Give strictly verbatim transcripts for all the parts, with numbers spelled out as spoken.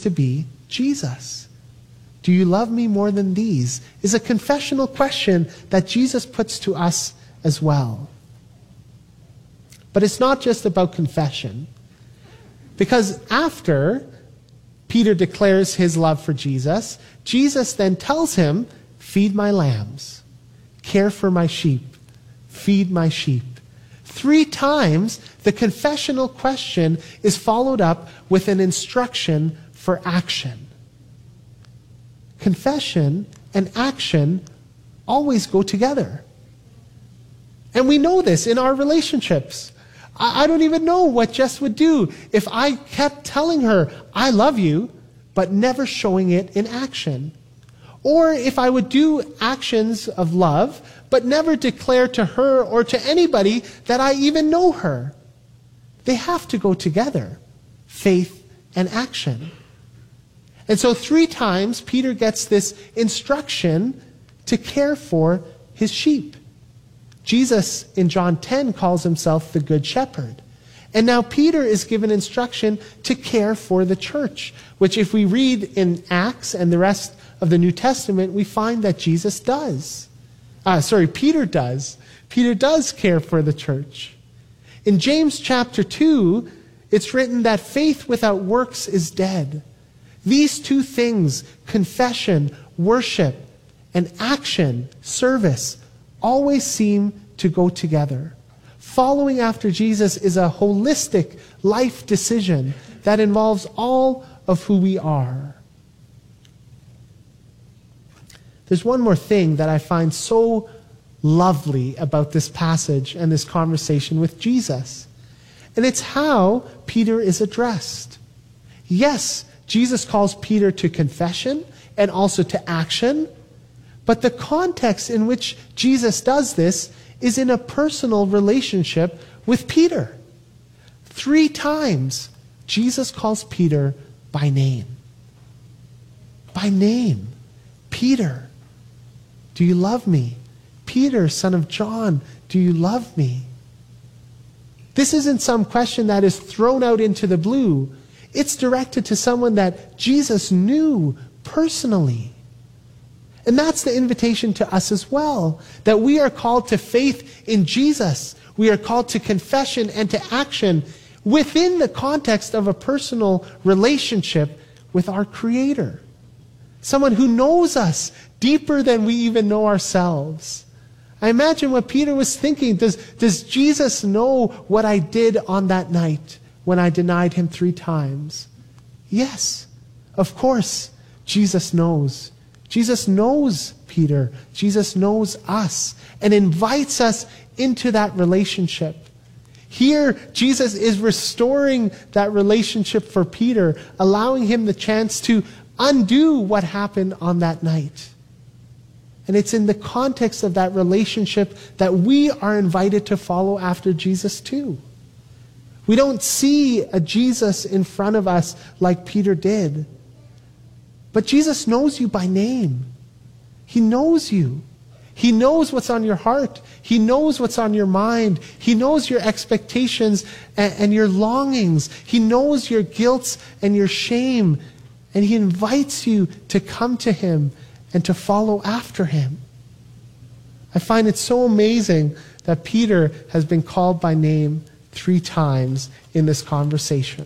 to be Jesus. Do you love me more than these? Is a confessional question that Jesus puts to us as well. But it's not just about confession. Because after Peter declares his love for Jesus, Jesus then tells him, feed my lambs, care for my sheep, feed my sheep. Three times, the confessional question is followed up with an instruction for action. Confession and action always go together. And we know this in our relationships. I don't even know what Jess would do if I kept telling her, I love you, but never showing it in action. Or if I would do actions of love, but never declare to her or to anybody that I even know her. They have to go together, faith and action. And so three times Peter gets this instruction to care for his sheep. Jesus in John ten calls himself the Good Shepherd. And now Peter is given instruction to care for the church, which if we read in Acts and the rest of the New Testament, we find that Jesus does. Uh, sorry, Peter does. Peter does care for the church. In James chapter two, it's written that faith without works is dead. These two things, confession, worship, and action, service, always seem to go together. Following after Jesus is a holistic life decision that involves all of who we are. There's one more thing that I find so lovely about this passage and this conversation with Jesus. And it's how Peter is addressed. Yes, Jesus calls Peter to confession and also to action. But the context in which Jesus does this is in a personal relationship with Peter. Three times, Jesus calls Peter by name. By name. Peter, do you love me? Peter, son of John, do you love me? This isn't some question that is thrown out into the blue. It's directed to someone that Jesus knew personally. And that's the invitation to us as well, that we are called to faith in Jesus. We are called to confession and to action within the context of a personal relationship with our Creator. Someone who knows us deeper than we even know ourselves. I imagine what Peter was thinking. Does, does Jesus know what I did on that night when I denied him three times? Yes, of course, Jesus knows. Jesus knows Peter. Jesus knows us and invites us into that relationship. Here, Jesus is restoring that relationship for Peter, allowing him the chance to undo what happened on that night. And it's in the context of that relationship that we are invited to follow after Jesus too. We don't see a Jesus in front of us like Peter did. But Jesus knows you by name. He knows you. He knows what's on your heart. He knows what's on your mind. He knows your expectations and, and your longings. He knows your guilt and your shame. And he invites you to come to him and to follow after him. I find it so amazing that Peter has been called by name three times in this conversation.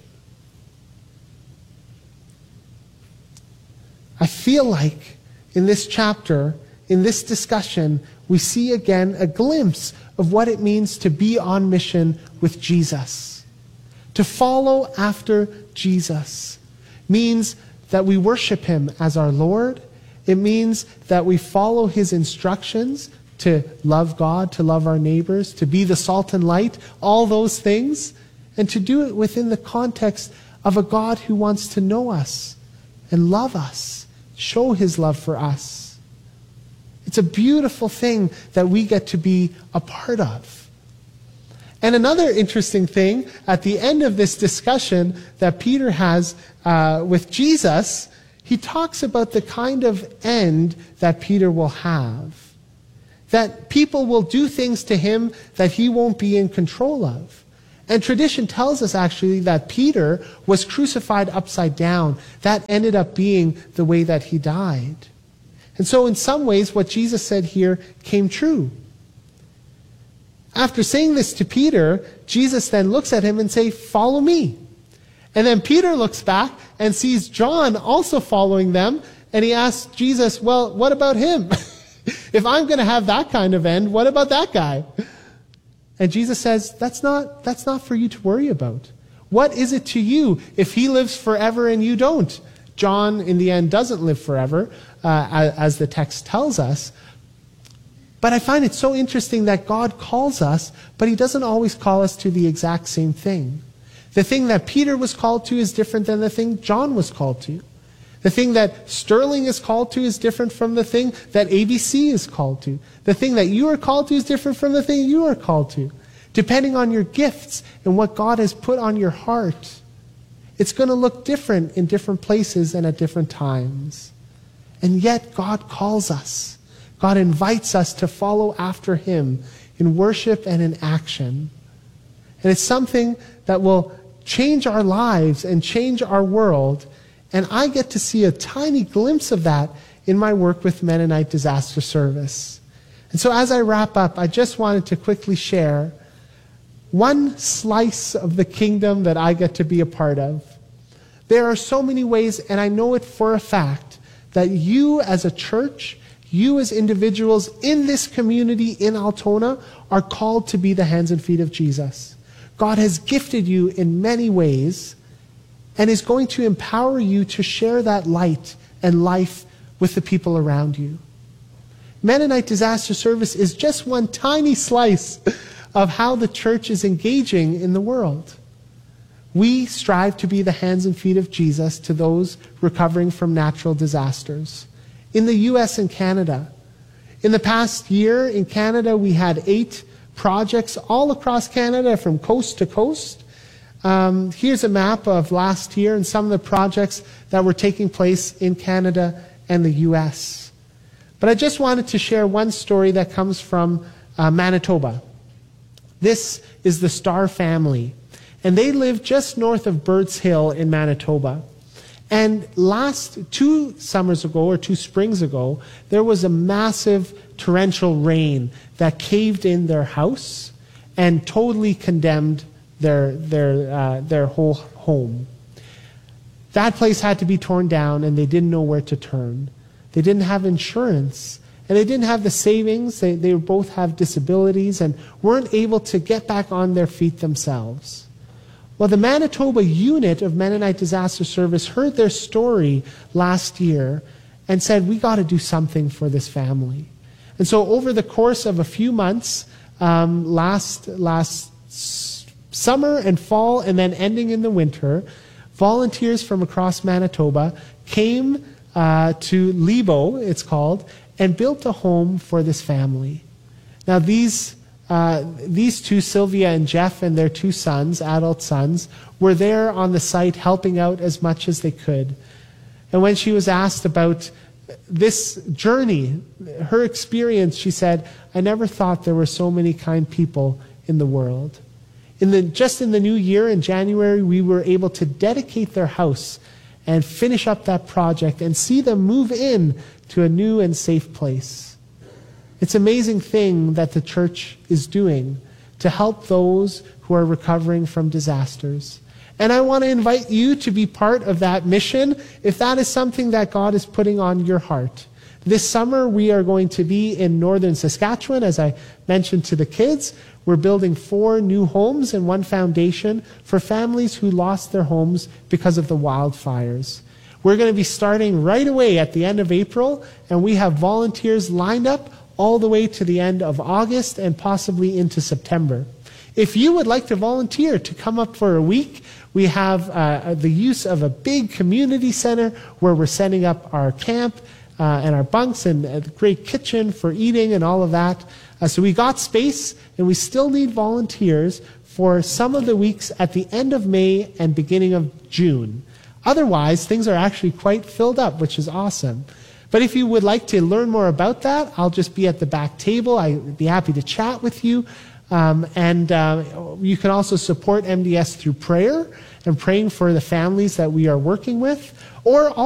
I feel like in this chapter, in this discussion, we see again a glimpse of what it means to be on mission with Jesus. To follow after Jesus means that we worship him as our Lord. It means that we follow his instructions to love God, to love our neighbors, to be the salt and light, all those things, and to do it within the context of a God who wants to know us and love us. Show his love for us. It's a beautiful thing that we get to be a part of. And another interesting thing at the end of this discussion that Peter has uh, with Jesus, he talks about the kind of end that Peter will have. That people will do things to him that he won't be in control of. And tradition tells us actually that Peter was crucified upside down. That ended up being the way that he died. And so in some ways, what Jesus said here came true. After saying this to Peter, Jesus then looks at him and says, "Follow me." And then Peter looks back and sees John also following them, and he asks Jesus, "Well, what about him? If I'm going to have that kind of end, what about that guy?" And Jesus says, that's not, that's not for you to worry about. What is it to you if he lives forever and you don't? John, in the end, doesn't live forever, uh, as the text tells us. But I find it so interesting that God calls us, but he doesn't always call us to the exact same thing. The thing that Peter was called to is different than the thing John was called to. The thing that Sterling is called to is different from the thing that A B C is called to. The thing that you are called to is different from the thing you are called to. Depending on your gifts and what God has put on your heart, it's going to look different in different places and at different times. And yet God calls us. God invites us to follow after him in worship and in action. And it's something that will change our lives and change our world. And I get to see a tiny glimpse of that in my work with Mennonite Disaster Service. And so as I wrap up, I just wanted to quickly share one slice of the kingdom that I get to be a part of. There are so many ways, and I know it for a fact, that you as a church, you as individuals in this community in Altona are called to be the hands and feet of Jesus. God has gifted you in many ways and is going to empower you to share that light and life with the people around you. Mennonite Disaster Service is just one tiny slice of how the church is engaging in the world. We strive to be the hands and feet of Jesus to those recovering from natural disasters. In the U S and Canada, in the past year in Canada, we had eight projects all across Canada from coast to coast. Um, here's a map of last year and some of the projects that were taking place in Canada and the U S. But I just wanted to share one story that comes from uh, Manitoba. This is the Starr family, and they live just north of Birds Hill in Manitoba. And last two summers ago, or two springs ago, there was a massive torrential rain that caved in their house and totally condemned their, their, uh, their whole home. That place had to be torn down, and they didn't know where to turn. They didn't have insurance, and they didn't have the savings. They, they both have disabilities and weren't able to get back on their feet themselves. Well, the Manitoba unit of Mennonite Disaster Service heard their story last year and said, we got to do something for this family. And so over the course of a few months, um, last, last summer and fall and then ending in the winter, volunteers from across Manitoba came uh, to Lebo, it's called, and built a home for this family. Now these Uh, these two, Sylvia and Jeff, and their two sons, adult sons, were there on the site helping out as much as they could. And when she was asked about this journey, her experience, she said, I never thought there were so many kind people in the world. In the, just in the new year, in January, we were able to dedicate their house and finish up that project and see them move in to a new and safe place. It's an amazing thing that the church is doing to help those who are recovering from disasters. And I want to invite you to be part of that mission if that is something that God is putting on your heart. This summer we are going to be in northern Saskatchewan, as I mentioned to the kids. We're building four new homes and one foundation for families who lost their homes because of the wildfires. We're going to be starting right away at the end of April, and we have volunteers lined up all the way to the end of August and possibly into September. If you would like to volunteer to come up for a week, we have uh, the use of a big community center where we're setting up our camp uh, and our bunks and a great kitchen for eating and all of that. Uh, so we got space, and we still need volunteers for some of the weeks at the end of May and beginning of June. Otherwise, things are actually quite filled up, which is awesome. But if you would like to learn more about that, I'll just be at the back table. I'd be happy to chat with you. Um, and uh, you can also support M D S through prayer and praying for the families that we are working with, or